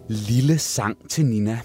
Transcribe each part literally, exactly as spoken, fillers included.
Lille sang til Nina.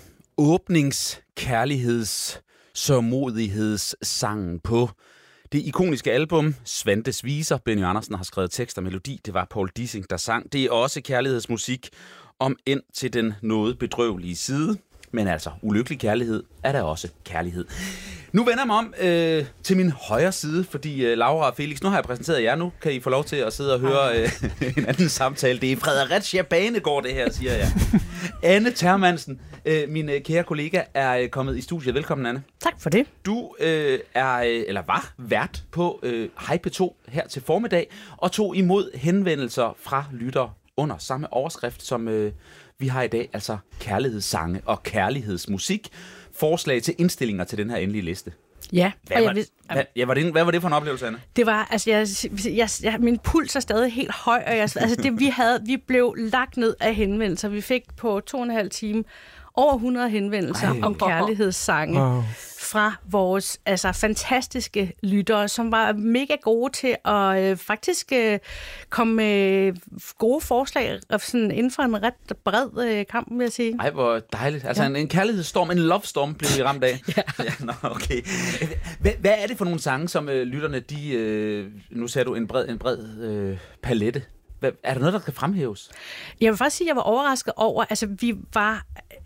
Åbningskærligheds sørgmodighedssangen på det ikoniske album Svantes Viser. Benny Andersen har skrevet tekst og melodi. Det var Paul Dissing, der sang. Det er også kærlighedsmusik, om end til den noget bedrøvelige side. Men altså, ulykkelig kærlighed er der også kærlighed. Nu vender jeg mig om øh, til min højre side, fordi øh, Laura og Felix, nu har jeg præsenteret jer. Nu kan I få lov til at sidde og høre øh, en anden samtale. Det er Fredericia Banegård, det her, siger jeg. Anne Termansen, øh, min øh, kære kollega, er øh, kommet i studiet. Velkommen, Anne. Tak for det. Du øh, er, øh, eller var vært på øh, Hej P to her til formiddag, og tog imod henvendelser fra lytter under samme overskrift, som øh, vi har i dag, altså kærlighedssange og kærlighedsmusik. Forslag til indstillinger til den her endelige liste. Ja. Hvad, og var, jeg vil, hvad, ja, var det, hvad var det for en oplevelse, Anne? Det var, altså, jeg, jeg, jeg, min puls er stadig helt høj, og jeg, altså, det, vi havde, vi blev lagt ned af henvendelser. Vi fik på to og en halv time over hundrede henvendelser Ej. om kærlighedssange wow. fra vores altså, fantastiske lyttere, som var mega gode til at øh, faktisk øh, komme med gode forslag sådan, inden for en ret bred øh, kamp, vil jeg sige. Ej, hvor dejligt. Altså ja. en, en kærlighedsstorm, en love storm blev vi ramt af. ja. ja nå, okay. Hvad, hvad er det for nogle sange, som øh, lytterne, de, øh, nu ser du en bred, en bred øh, palette. Hvad, er der noget, der kan fremhæves? Jeg vil faktisk sige, at jeg var overrasket over, altså vi var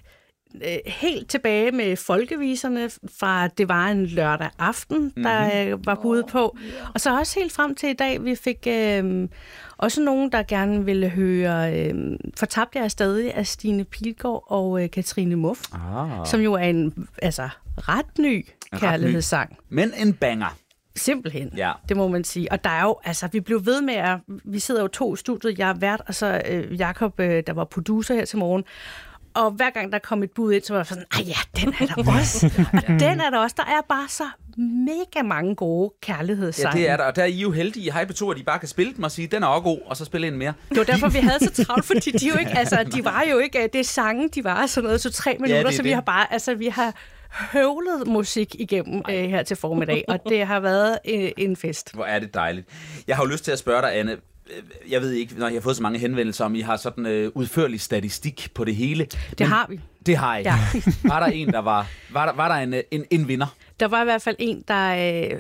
helt tilbage med folkeviserne fra det var en lørdag aften, der mm-hmm. var budet på. Og så også helt frem til i dag, vi fik øh, også nogen, der gerne ville høre øh, Fortabt jeg stadig af Stine Pilgaard og øh, Katrine Muff, ah. som jo er en altså, ret ny kærlighedssang. Ny. Men en banger. Simpelthen, ja. det må man sige. Og der er jo, altså, vi blev ved med at, vi sidder jo to i studiet, jeg er vært, og så øh, Jakob, øh, der var producer her til morgen. Og hver gang der kom et bud ind, så var jeg sådan, ej ja, den er der også. Og den er der også. Der er bare så mega mange gode kærlighedssange. Ja, det er der. Og der er I jo heldige i Hej P to, at de bare kan spille dem og sige, den er også god, og så spille en mere. Det var derfor, vi havde så travlt, fordi de jo ikke, altså, de var jo ikke, det er sange, de var sådan noget, så tre minutter, ja, så vi det. har bare, altså, vi har høvlet musik igennem øh, her til formiddag, og det har været øh, en fest. Hvor er det dejligt. Jeg har jo lyst til at spørge dig, Anne, jeg ved ikke, når jeg har fået så mange henvendelser, om I har sådan øh, udførlig statistik på det hele. Det Men, har vi. Det har I. Ja. Var der en, der var, var der, var der en, en, en vinder? Der var i hvert fald en, der øh,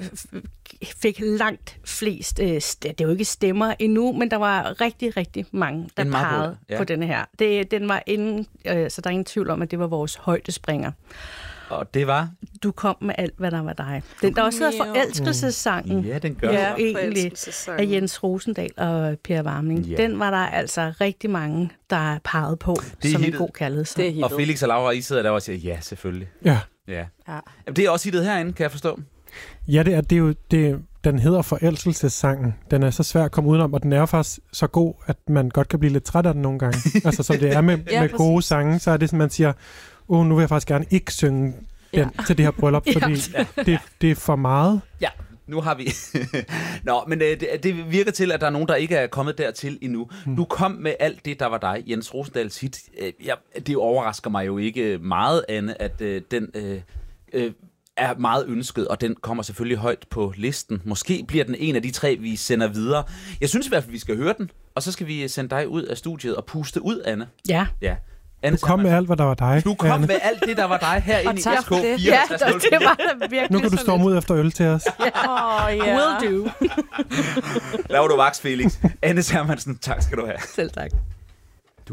fik langt flest, øh, st- det er jo ikke stemmer endnu, men der var rigtig, rigtig mange, der pegede ja. på denne her. Det, den var inden, øh, så der er ingen tvivl om, at det var vores højdespringer. Og det var? Du kom med alt, hvad der var dig. Den, der også hedder Forelskelsessangen. Ja, den gør ja, egentlig af Jens Rosendal og Per Warming. Ja. Den var der altså rigtig mange, der pegede på som hittet. En god kærlighedssang. Og Felix og Laura, I sidder der og siger, ja, selvfølgelig. Ja. ja. ja. Det er også hittet herinde, kan jeg forstå. Ja, det er, det er jo, det, den hedder Forelskelsessangen. Den er så svær at komme udenom, og den er faktisk så god, at man godt kan blive lidt træt af den nogle gange. altså, som det er med, ja, med gode sange, så er det sådan, man siger, åh, oh, nu vil jeg faktisk gerne ikke synge den ja. til det her bryllup, fordi ja. det, det er for meget. Ja, nu har vi... Nå, men øh, det, det virker til, at der er nogen, der ikke er kommet dertil endnu. Hmm. Du kom med alt det, der var dig, Jens Rosendals hit. Øh, ja, det overrasker mig jo ikke meget, Anne, at øh, den øh, øh, er meget ønsket, og den kommer selvfølgelig højt på listen. Måske bliver den en af de tre, vi sender videre. Jeg synes i hvert fald, vi skal høre den, og så skal vi sende dig ud af studiet og puste ud, Anne. Ja. Ja. Anne, du kom med alt, hvad der var dig. Du kom Anne. med alt det, der var dig herinde i S K fire. Ja, det var virkelig. Nu kan du storme ud efter øl til os. Ja. Oh, yeah. Will do. Laver du vaks, Felix. Anne Termansen, tak skal du have. Selv tak.